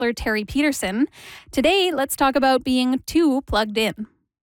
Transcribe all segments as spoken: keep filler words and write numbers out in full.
Councillor Terry Peterson. Today, let's talk about being too plugged in.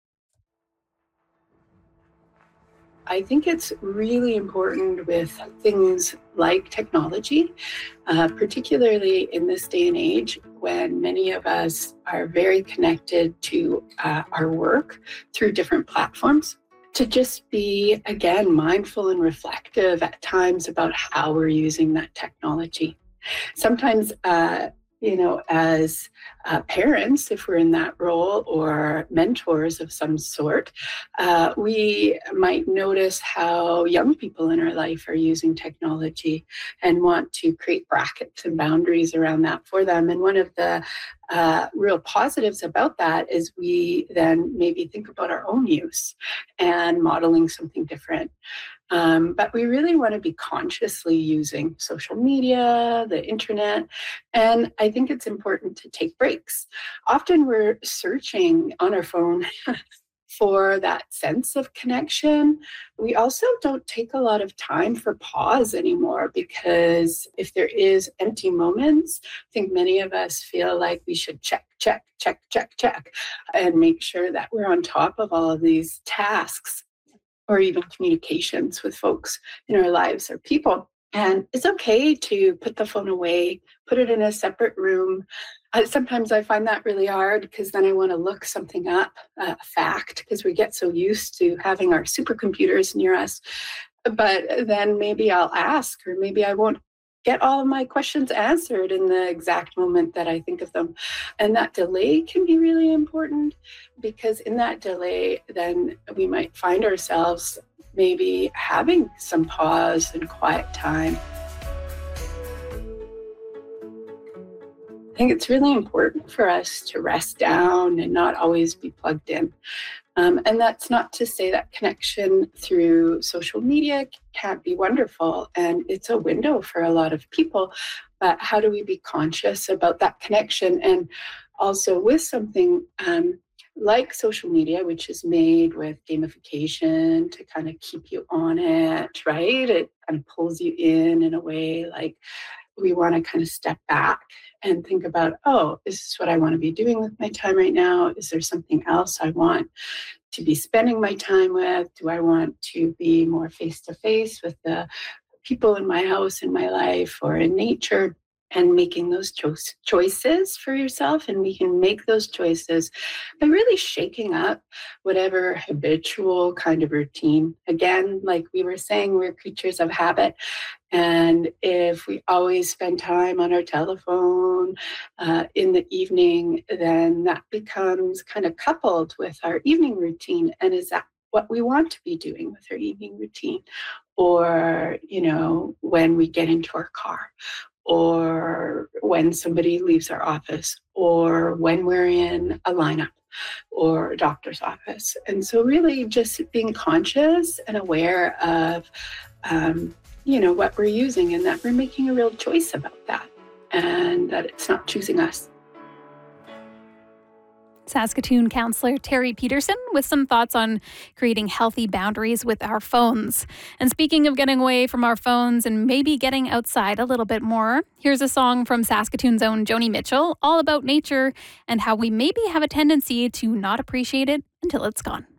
I think it's really important with things like technology, uh, particularly in this day and age when many of us are very connected to uh, our work through different platforms, to just be, again, mindful and reflective at times about how we're using that technology. Sometimes, uh, you know, as uh, parents, if we're in that role, or mentors of some sort, uh, we might notice how young people in our life are using technology and want to create brackets and boundaries around that for them. And one of the uh, real positives about that is we then maybe think about our own use and modeling something different. Um, but we really want to be consciously using social media, the internet, and I think it's important to take breaks. Often we're searching on our phone for that sense of connection. We also don't take a lot of time for pause anymore, because if there is empty moments, I think many of us feel like we should check, check, check, check, check, and make sure that we're on top of all of these tasks, or even communications with folks in our lives or people. And it's okay to put the phone away, put it in a separate room. Uh, sometimes I find that really hard, because then I want to look something up, uh, a fact, because we get so used to having our supercomputers near us. But then maybe I'll ask, or maybe I won't get all of my questions answered in the exact moment that I think of them. And that delay can be really important, because in that delay, then we might find ourselves maybe having some pause and quiet time. I think it's really important for us to rest down and not always be plugged in. Um, and that's not to say that connection through social media can't be wonderful, and it's a window for a lot of people. But how do we be conscious about that connection? And also with something um, like social media, which is made with gamification to kind of keep you on it, right? It kind of pulls you in in a way like we want to kind of step back and think about, oh, is this what I want to be doing with my time right now? Is there something else I want to be spending my time with? Do I want to be more face-to-face with the people in my house, in my life, or in nature? And making those cho- choices for yourself. And we can make those choices by really shaking up whatever habitual kind of routine. Again, like we were saying, we're creatures of habit. And if we always spend time on our telephone uh, in the evening, then that becomes kind of coupled with our evening routine. And is that what we want to be doing with our evening routine? Or, you know, when we get into our car, or when somebody leaves our office, or when we're in a lineup or a doctor's office. And so really just being conscious and aware of, um, you know, what we're using, and that we're making a real choice about that, and that it's not choosing us. Saskatoon Councillor Terry Peterson with some thoughts on creating healthy boundaries with our phones. And speaking of getting away from our phones and maybe getting outside a little bit more, here's a song from Saskatoon's own Joni Mitchell, all about nature and how we maybe have a tendency to not appreciate it until it's gone.